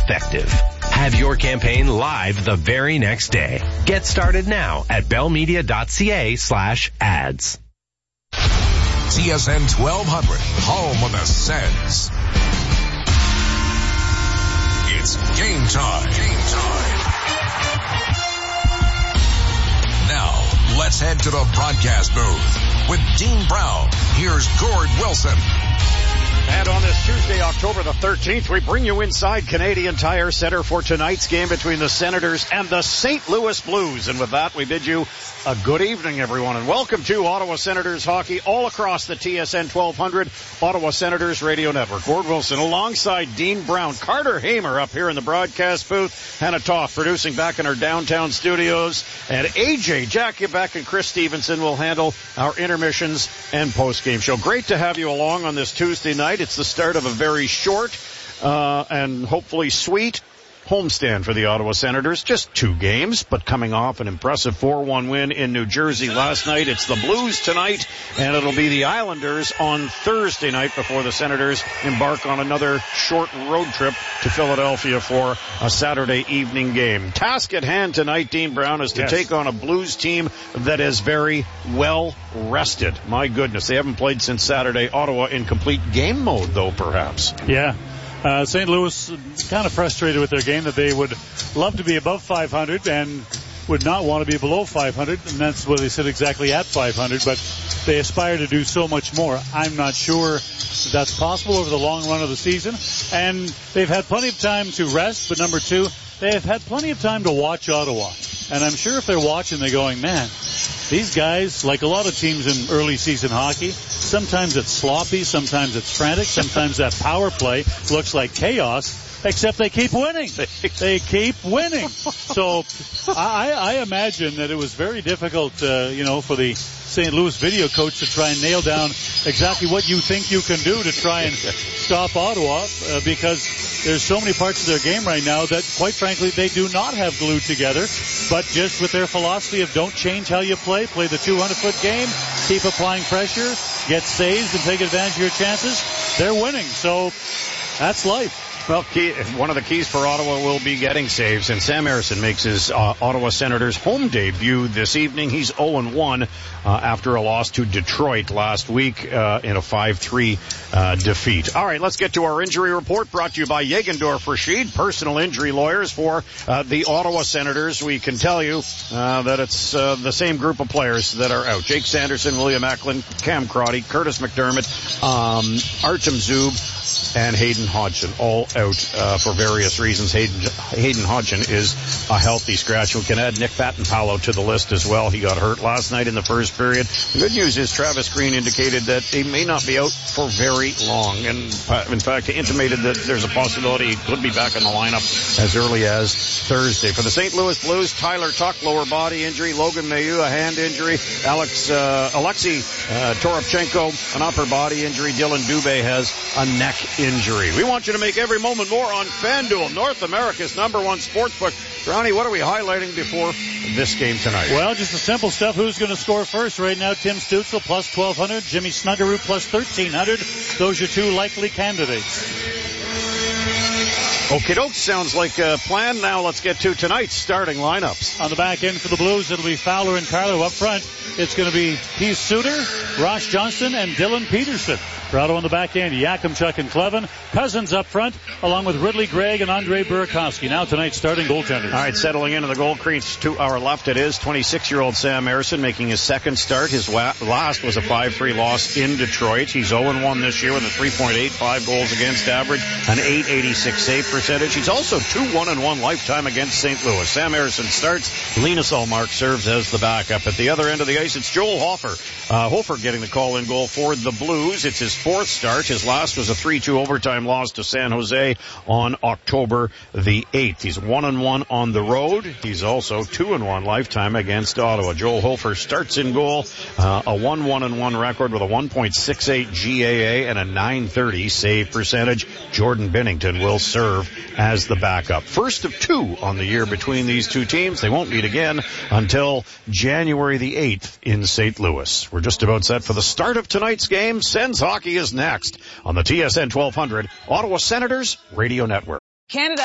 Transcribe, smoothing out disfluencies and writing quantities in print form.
effective. Have your campaign live the very next day. Get started now at bellmedia.ca/ads. TSN 1200, home of the Sens. It's game time. Now, let's head to the broadcast booth. With Dean Brown, here's Gord Wilson. And on this Tuesday, October the 13th, we bring you inside Canadian Tire Center for tonight's game between the Senators and the St. Louis Blues. And with that, we bid you a good evening, everyone, and welcome to Ottawa Senators hockey all across the TSN 1200 Ottawa Senators radio network. Gord Wilson alongside Dean Brown, Carter Hamer up here in the broadcast booth, Hannah Toth producing back in our downtown studios, and AJ Jakubek and Chris Stevenson will handle our intermissions and post-game show. Great to have you along on this Tuesday night. It's the start of a very short and hopefully sweet homestand for the Ottawa Senators. Just 2 games, but coming off an impressive 4-1 win in New Jersey last night. It's the Blues tonight, and it'll be the Islanders on Thursday night before the Senators embark on another short road trip to Philadelphia for a Saturday evening game. Task at hand tonight, Dean Brown, is to take on a Blues team that is very well rested. My goodness, they haven't played since Saturday. Ottawa in complete game mode, though, perhaps. Yeah. St. Louis kind of frustrated with their game, that they would love to be above 500 and would not want to be below 500, and that's where they sit exactly at 500, but they aspire to do so much more. I'm not sure that's possible over the long run of the season, and they've had plenty of time to rest, but number 2, they have had plenty of time to watch Ottawa. And I'm sure if they're watching, they're going, man, these guys, like a lot of teams in early season hockey, sometimes it's sloppy, sometimes it's frantic, sometimes that power play looks like chaos, except they keep winning. They keep winning. So I imagine that it was very difficult, for the St. Louis video coach to try and nail down exactly what you think you can do to try and stop Ottawa, because there's so many parts of their game right now that, quite frankly, they do not have glued together. But just with their philosophy of don't change how you play the 200-foot game, keep applying pressure, get saves, and take advantage of your chances, they're winning. So that's life. Well, one of the keys for Ottawa will be getting saves, and Sam Ersson makes his Ottawa Senators home debut this evening. He's 0-1 after a loss to Detroit last week in a 5-3 defeat. All right, let's get to our injury report, brought to you by Jagendorf Rashid, personal injury lawyers for the Ottawa Senators. We can tell you that it's the same group of players that are out. Jake Sanderson, William Eklund, Cam Crotty, Curtis McDermott, Artem Zub, and Hayden Hodgson, all out for various reasons. Hayden Hodgson is a healthy scratch. We can add Nick Vattenpalo to the list as well. He got hurt last night in the first period. The good news is Travis Green indicated that he may not be out for very long, and in fact, he intimated that there's a possibility he could be back in the lineup as early as Thursday. For the St. Louis Blues, Tyler Tuck, lower body injury, Logan Mailloux, a hand injury, Alexei Toropchenko, an upper body injury, Dylan Dubé has a neck injury. We want you to make every moment more on FanDuel, North America's #1 sportsbook. Brownie, what are we highlighting before this game tonight? Well, just the simple stuff. Who's going to score first right now? Tim Stützle plus 1,200. Jimmy Snuggerud plus 1,300. Those are 2 likely candidates. Okay, doke, sounds like a plan. Now let's get to tonight's starting lineups. On the back end for the Blues, it'll be Fowler and Carlo. Up front, it's going to be Heath Suter, Ross Johnston, and Dylan Peterson. Grotto on the back end, Yakimchuk and Clevin. Cousins up front, along with Ridley Gregg and Andrei Burakovsky. Now tonight's starting goaltenders. All right, settling into the goal crease to our left, it is 26-year-old Sam Ersson making his second start. His last was a 5-3 loss in Detroit. He's 0-1 this year with a 3.85 goals against average, an .886 save percentage. He's also 2-1-1 lifetime against St. Louis. Sam Ersson starts. Linus Ullmark serves as the backup. At the other end of the ice, it's Joel Hofer. Hofer getting the call-in goal for the Blues. It's his 4th start. His last was a 3-2 overtime loss to San Jose on October the 8th. He's 1-1 on the road. He's also 2-1 lifetime against Ottawa. Joel Hofer starts in goal, a 1-1-1 record with a 1.68 GAA and a .930 save percentage. Jordan Binnington will serve as the backup. First of 2 on the year between these two teams. They won't meet again until January the 8th in St. Louis. We're just about set for the start of tonight's game. Sens hockey is next on the TSN 1200 Ottawa Senators Radio Network. Canada